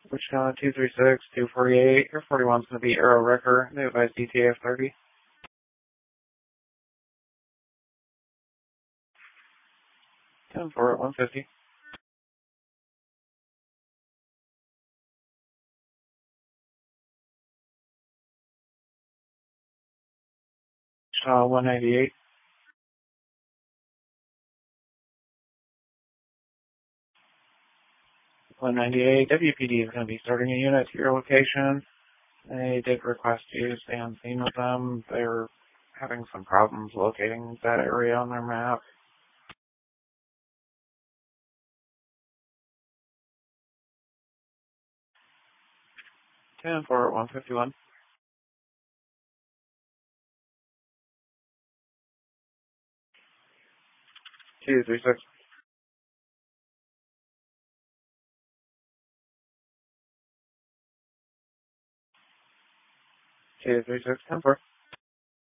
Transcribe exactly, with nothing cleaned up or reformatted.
Wichita two three six, two forty-eight, Air forty-one is going to be Aero Wrecker. They advise D T A of thirty. ten four at one fifty. Wichita one ninety-eight. one ninety-eight, W P D is going to be starting a unit to your location. They did request you to stay on scene with them. They're having some problems locating that area on their map. ten four at one fifty-one. two three six. two three six, ten four.